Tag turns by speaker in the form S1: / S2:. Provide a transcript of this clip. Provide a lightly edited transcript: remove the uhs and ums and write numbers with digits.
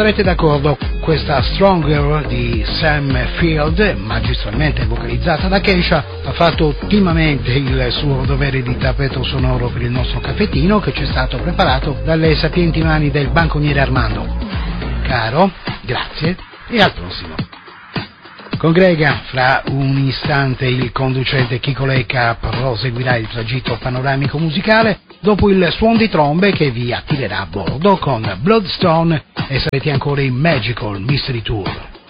S1: sarete d'accordo, questa Stronger di Sam Field, magistralmente vocalizzata da Kesha, ha fatto ottimamente il suo dovere di tappeto sonoro per il nostro caffettino che ci è stato preparato dalle sapienti mani del banconiere Armando. Caro, grazie e al prossimo. Congrega fra un istante il conducente Chico Lecca proseguirà il tragitto panoramico musicale dopo il suono di trombe che vi attirerà a bordo con Bloodstone e sarete ancora in Magical Mystery Tour.